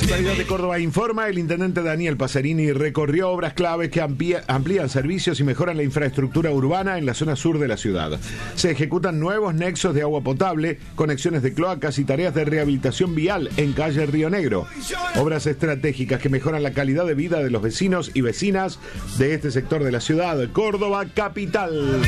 Municipalidad de Córdoba informa, el intendente Daniel Pacerini recorrió obras claves que amplían servicios y mejoran la infraestructura urbana en la zona sur de la ciudad. Se ejecutan nuevos nexos de agua potable, conexiones de cloacas y tareas de rehabilitación vial en calle Río Negro. Obras estratégicas que mejoran la calidad de vida de los vecinos y vecinas de este sector de la ciudad, Córdoba capital.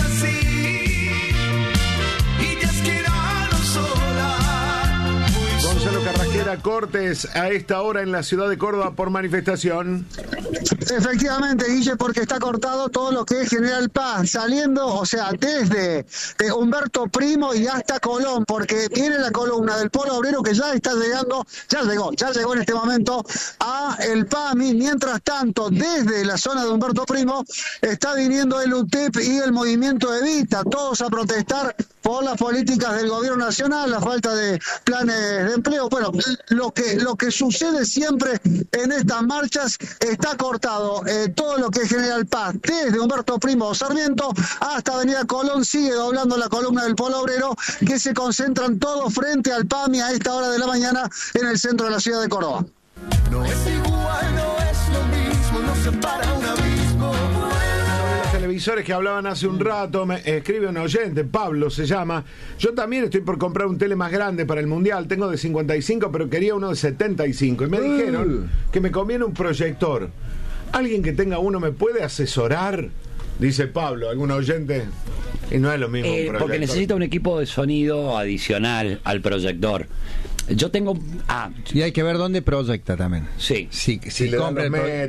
Gonzalo Carrasquera, cortes a esta hora en la ciudad de Córdoba por manifestación. Efectivamente, Guille, porque está cortado todo lo que es General Paz, saliendo, o sea, desde Humberto Primo y hasta Colón, porque tiene la columna del Polo Obrero que ya está llegando, ya llegó en este momento a el PAMI. Mientras tanto, desde la zona de Humberto Primo está viniendo el UTEP y el movimiento Evita, todos a protestar por las políticas del gobierno nacional, la falta de planes de empleo. Bueno, lo que sucede siempre en estas marchas, está cortado todo lo que es General Paz, desde Humberto Primo Sarmiento hasta Avenida Colón, sigue doblando la columna del Polo Obrero, que se concentran todos frente al PAMI a esta hora de la mañana en el centro de la ciudad de Córdoba. No es igual, no es lo mismo, no separa un abismo. Los televisores que hablaban hace un rato, me escribe un oyente, Pablo se llama. Yo también estoy por comprar un tele más grande para el Mundial, tengo de 55, pero quería uno de 75. Y me dijeron que me conviene un proyector. ¿Alguien que tenga uno me puede asesorar? Dice Pablo, algún oyente. Y no es lo mismo. Porque necesita un equipo de sonido adicional al proyector. Yo tengo... Y hay que ver dónde proyecta también. Sí. Si compra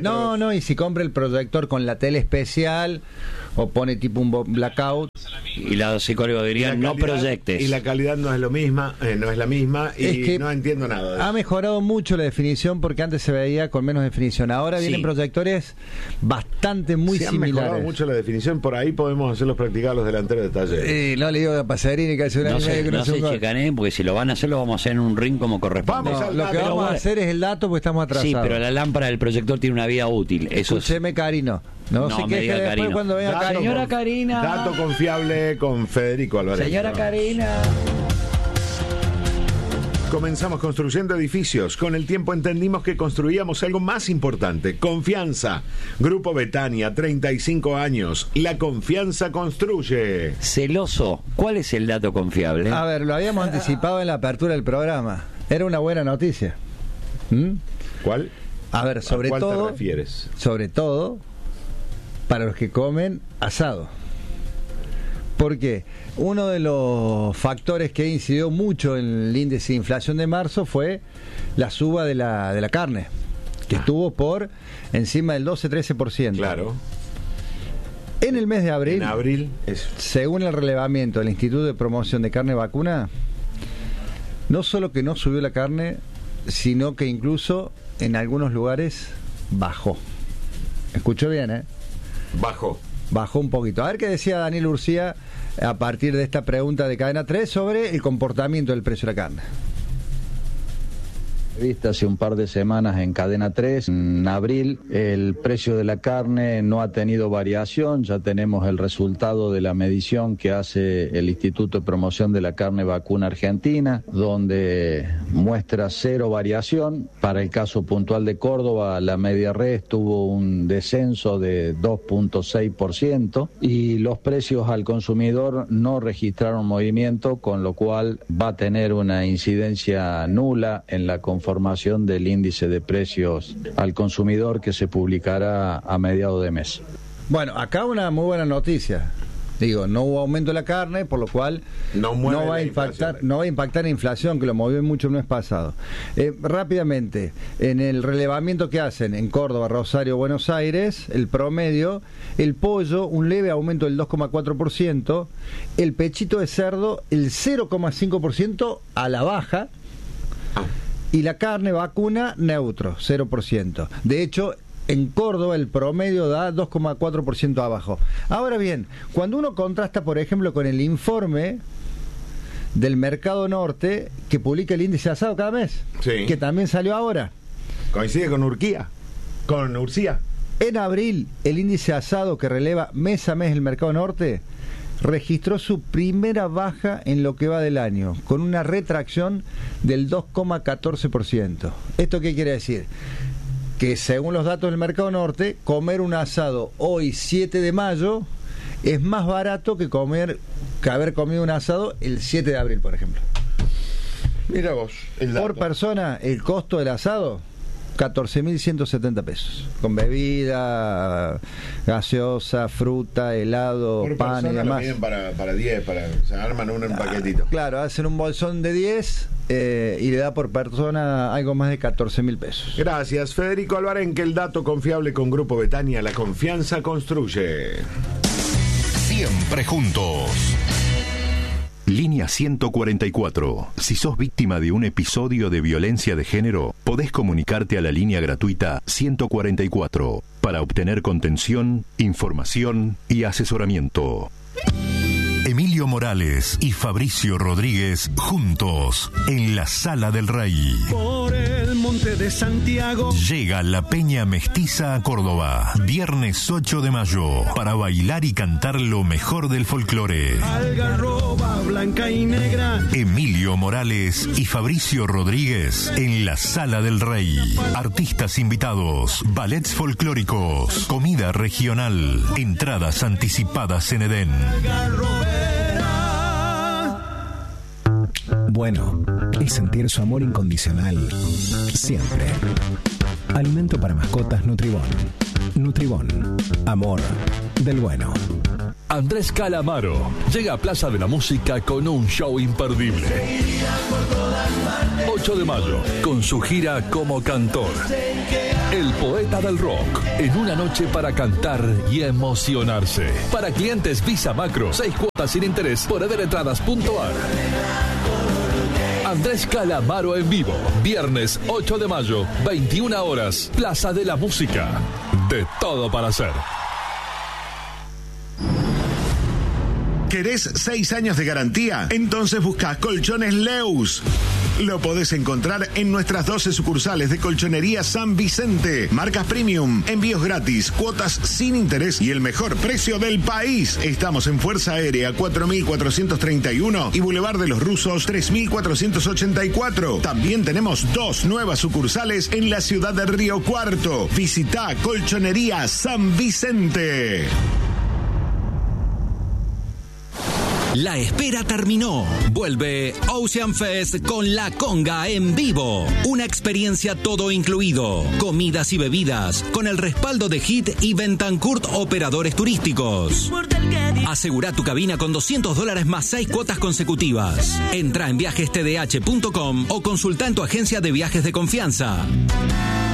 y si compra el proyector con la tele especial o pone tipo un blackout. Y los psicólogos dirían, no proyectes. Y la calidad no es la misma, y es que no entiendo nada de eso. Ha mejorado mucho la definición, porque antes se veía con menos definición. Ahora vienen proyectores bastante muy similares. Ha mejorado mucho la definición, por ahí podemos hacerlos practicar los delanteros de Talleres. No le digo a Pacerini que hace una no se chicaneen, porque si lo van a hacer, lo vamos a hacer en un ring como corresponde. Lo que vamos a hacer es el dato, porque estamos atrasados. Sí, pero la lámpara del proyector tiene una vida útil. Escúcheme, Carino. No se queje después Carino. Cuando venga Carino. Señora Karina. Dato confiable con Federico Álvarez. Señora Karina. Comenzamos construyendo edificios. Con el tiempo entendimos que construíamos algo más importante. Confianza. Grupo Betania, 35 años. La confianza construye. Celoso. ¿Cuál es el dato confiable? A ver, lo habíamos anticipado en la apertura del programa. Era una buena noticia. ¿Cuál? A ver, ¿A cuál te refieres? Sobre todo para los que comen asado. Porque uno de los factores que incidió mucho en el índice de inflación de marzo fue la suba de la carne, que estuvo por encima del 12-13%. Claro. En el mes de abril, eso. Según el relevamiento del Instituto de Promoción de Carne Vacuna, no solo que no subió la carne, sino que incluso en algunos lugares bajó. Escuchó bien, ¿eh? Bajó un poquito. A ver qué decía Daniel Urcía a partir de esta pregunta de Cadena 3 sobre el comportamiento del precio de la carne. Vista hace un par de semanas en Cadena 3, en abril, el precio de la carne no ha tenido variación. Ya tenemos el resultado de la medición que hace el Instituto de Promoción de la Carne Vacuna Argentina, donde muestra cero variación. Para el caso puntual de Córdoba, la media res tuvo un descenso de 2.6% y los precios al consumidor no registraron movimiento, con lo cual va a tener una incidencia nula en la conformación del índice de precios al consumidor, que se publicará a mediados de mes. Bueno, acá una muy buena noticia. Digo, no hubo aumento de la carne, por lo cual no va a impactar en inflación, que lo movió mucho el mes pasado. Rápidamente, en el relevamiento que hacen en Córdoba, Rosario, Buenos Aires, el promedio, el pollo, un leve aumento del 2,4%, el pechito de cerdo, el 0,5% a la baja, y la carne vacuna, neutro, 0%. De hecho, en Córdoba el promedio da 2,4% abajo. Ahora bien, cuando uno contrasta, por ejemplo, con el informe del Mercado Norte, que publica el índice asado cada mes, que también salió ahora. Coincide con Urcía. En abril, el índice asado que releva mes a mes el Mercado Norte registró su primera baja en lo que va del año, con una retracción del 2,14%. ¿Esto qué quiere decir? Que según los datos del Mercado Norte, comer un asado hoy 7 de mayo es más barato que haber comido un asado el 7 de abril, por ejemplo. Mira vos, por persona, el costo del asado, 14.170 pesos. Con bebida, gaseosa, fruta, helado, por pan y demás. Para 10, se arman un paquetito. Claro, hacen un bolsón de 10 y le da por persona algo más de 14.000 pesos. Gracias, Federico Alvarenque, el dato confiable con Grupo Betania. La confianza construye. Siempre juntos. Línea 144. Si sos víctima de un episodio de violencia de género, podés comunicarte a la línea gratuita 144 para obtener contención, información y asesoramiento. Emilio Morales y Fabricio Rodríguez juntos en la Sala del Rey. Por el monte de Santiago Llega la Peña Mestiza a Córdoba, viernes 8 de mayo, para bailar y cantar lo mejor del folclore. Algarroba blanca y negra. Emilio Morales y Fabricio Rodríguez en la Sala del Rey. Artistas invitados, ballets folclóricos, comida regional, entradas anticipadas en Edén. Bueno, es sentir su amor incondicional siempre. Alimento para mascotas Nutribón. Nutribón, amor del bueno. Andrés Calamaro llega a Plaza de la Música con un show imperdible. 8 de mayo, con su gira como cantor. El poeta del rock, en una noche para cantar y emocionarse. Para clientes Visa Macro, 6 cuotas sin interés por Edelentradas.ar. Andrés Calamaro en vivo, viernes 8 de mayo, 21 horas, Plaza de la Música. De todo para hacer. ¿Querés 6 años de garantía? Entonces busca Colchones Leus. Lo podés encontrar en nuestras 12 sucursales de Colchonería San Vicente. Marcas premium, envíos gratis, cuotas sin interés y el mejor precio del país. Estamos en Fuerza Aérea 4431 y Boulevard de los Rusos 3484. También tenemos 2 nuevas sucursales en la ciudad de Río Cuarto. Visita Colchonería San Vicente. La espera terminó. Vuelve Ocean Fest con La Conga en vivo. Una experiencia todo incluido. Comidas y bebidas con el respaldo de HIT y Bentancourt Operadores Turísticos. Asegura tu cabina con $200 más 6 cuotas consecutivas. Entra en viajestdh.com o consulta en tu agencia de viajes de confianza.